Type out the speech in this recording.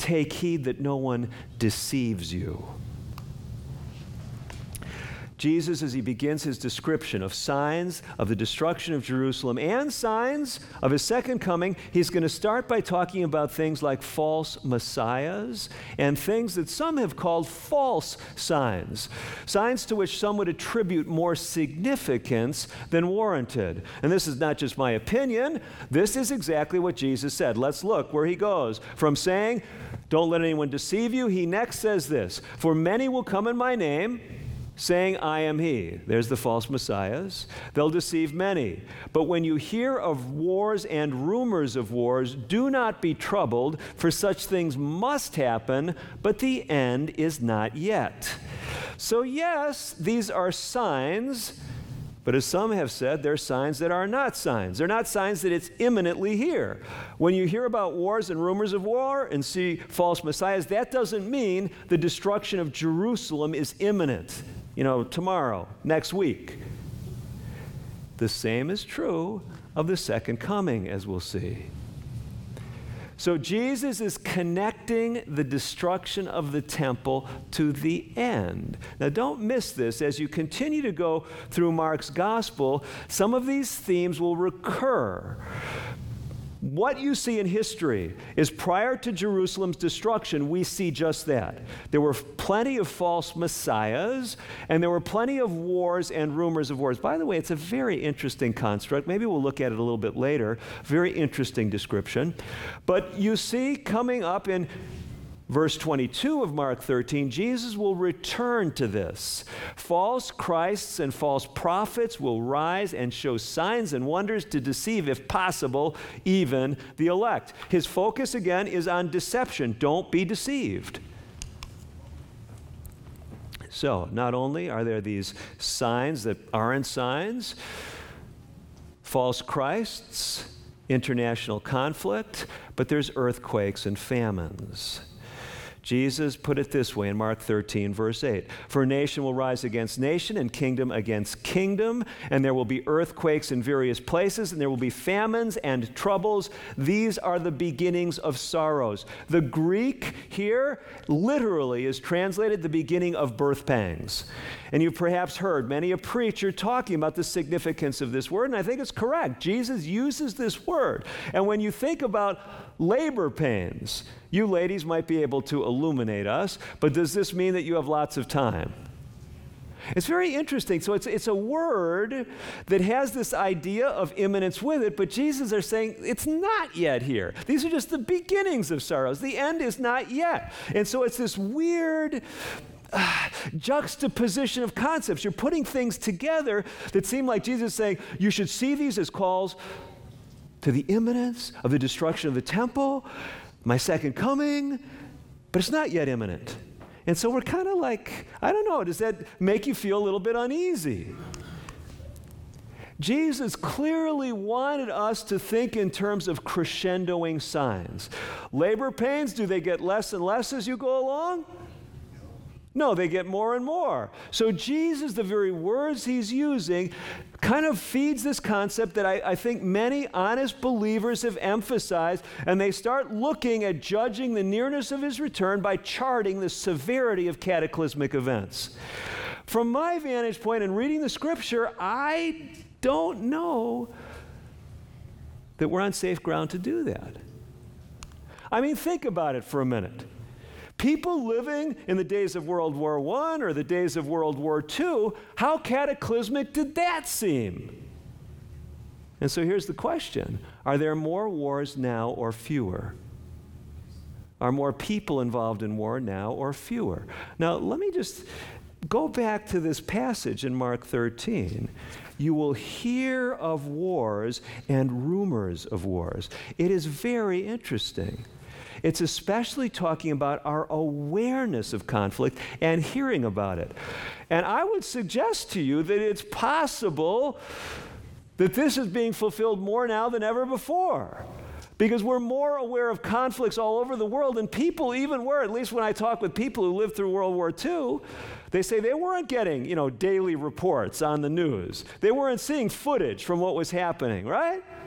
take heed that no one deceives you. Jesus, as he begins his description of signs of the destruction of Jerusalem and signs of his second coming, he's going to start by talking about things like false messiahs and things that some have called false signs, signs to which some would attribute more significance than warranted. And this is not just my opinion. This is exactly what Jesus said. Let's look where he goes. From saying, "Don't let anyone deceive you," he next says this, "For many will come in my name, saying, I am he." There's the false messiahs. "They'll deceive many. But when you hear of wars and rumors of wars, do not be troubled, for such things must happen, but the end is not yet." So yes, these are signs, but as some have said, they're signs that are not signs. They're not signs that it's imminently here. When you hear about wars and rumors of war and see false messiahs, that doesn't mean the destruction of Jerusalem is imminent. Tomorrow, next week. The same is true of the second coming, as we'll see. So Jesus is connecting the destruction of the temple to the end. Now don't miss this. As you continue to go through Mark's gospel, some of these themes will recur. What you see in history is prior to Jerusalem's destruction, we see just that. There were plenty of false messiahs, and there were plenty of wars and rumors of wars. By the way, it's a very interesting construct. Maybe we'll look at it a little bit later. Very interesting description. But you see coming up in verse 22 of Mark 13, Jesus will return to this. False Christs and false prophets will rise and show signs and wonders to deceive, if possible, even the elect. His focus again is on deception. Don't be deceived. So, not only are there these signs that aren't signs, false Christs, international conflict, but there's earthquakes and famines. Jesus put it this way in Mark 13, verse 8. "For nation will rise against nation and kingdom against kingdom, and there will be earthquakes in various places, and there will be famines and troubles. These are the beginnings of sorrows." The Greek here literally is translated the beginning of birth pangs. And you've perhaps heard many a preacher talking about the significance of this word, and I think it's correct. Jesus uses this word. And when you think about labor pains, you ladies might be able to illuminate us, but does this mean that you have lots of time? It's very interesting. So it's a word that has this idea of imminence with it, but Jesus are saying it's not yet here. These are just the beginnings of sorrows. The end is not yet. And so it's this weird juxtaposition of concepts. You're putting things together that seem like Jesus is saying you should see these as calls to the imminence of the destruction of the temple, my second coming, but it's not yet imminent. And so we're kind of like, I don't know, does that make you feel a little bit uneasy? Jesus clearly wanted us to think in terms of crescendoing signs. Labor pains, do they get less and less as you go along? No, they get more and more. So Jesus, the very words he's using, kind of feeds this concept that I think many honest believers have emphasized, and they start looking at judging the nearness of his return by charting the severity of cataclysmic events. From my vantage point in reading the scripture, I don't know that we're on safe ground to do that. I mean, think about it for a minute. People living in the days of World War I or the days of World War II, how cataclysmic did that seem? And so here's the question. Are there more wars now or fewer? Are more people involved in war now or fewer? Now, let me just go back to this passage in Mark 13. You will hear of wars and rumors of wars. It is very interesting. It's especially talking about our awareness of conflict and hearing about it. And I would suggest to you that it's possible that this is being fulfilled more now than ever before. Because we're more aware of conflicts all over the world, and people even were, at least when I talk with people who lived through World War II, they say they weren't getting, daily reports on the news. They weren't seeing footage from what was happening, right?